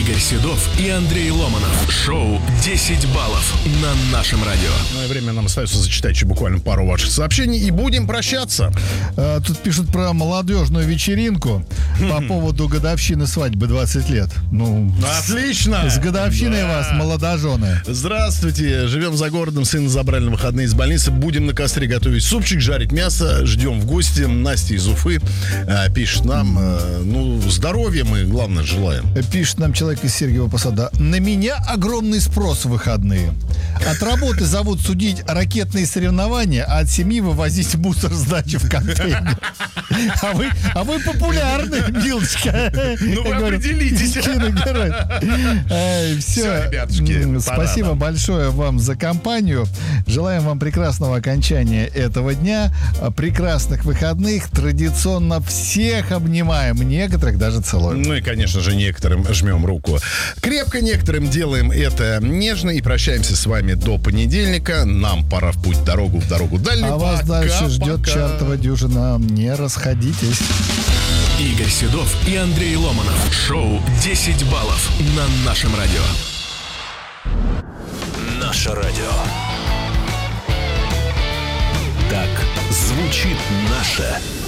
Игорь Седов и Андрей Ломанов. Шоу «10 баллов» на нашем радио. Ну и время нам остается зачитать еще буквально пару ваших сообщений и будем прощаться. Тут пишут про молодежную вечеринку по поводу годовщины свадьбы 20 лет. Ну, отлично! С годовщиной вас, молодожены. Здравствуйте. Живем за городом. Сына забрали на выходные из больницы. Будем на костре готовить супчик, жарить мясо. Ждем в гости. Настя из Уфы пишет нам. Здоровья мы, главное, желаем. Пишет нам человек из Сергиева Посада. На меня огромный спрос в выходные. От работы зовут судить ракетные соревнования, а от семьи вывозить мусор с дачи в контейнер. А вы популярны, милочка. Ну вы определитесь. Все, ребятушки. Спасибо большое вам за компанию. Желаем вам прекрасного окончания этого дня, прекрасных выходных. Традиционно всех обнимаем, некоторых даже целуем. Ну и, конечно же, некоторым жмем руку. Крепко, некоторым делаем это нежно и прощаемся с вами до понедельника. Нам пора в путь, в дорогу дальнюю. А вас дальше ждет чартовая дюжина. Не расходитесь. Игорь Седов и Андрей Ломанов. Шоу «10 баллов» на нашем радио. Наше радио. Так звучит наше